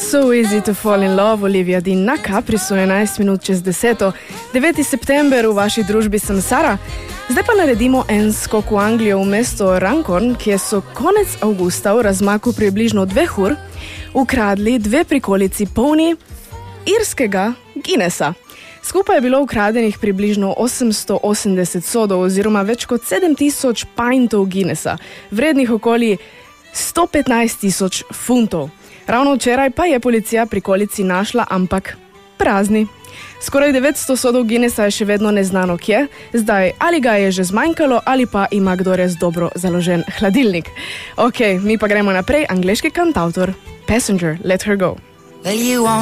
So easy to fall in love, Olivia Dean na Capri so 11 minut čez 10. 9. september, v vaši družbi sem Sara. Zdaj pa naredimo en skok v Anglijo v mesto Runcorn, kjer so konec avgusta v razmaku približno 2 ur ukradli 2 prikolici polni irskega Guinnessa. Skupaj je bilo ukradenih približno 880 sodov oziroma več kot 7000 pintov Guinnessa, vrednih okoli 115 000 funtov. Ravno včeraj pa je policija prikolici našla, ampak prazni. Skoraj 900 sodov Guinnessa je še vedno neznano kje, zdaj ali ga je že zmanjkalo ali pa ima kdo res dobro založen hladilnik. Ok, mi pa gremo naprej, angleški kantavtor Passenger, Let Her Go.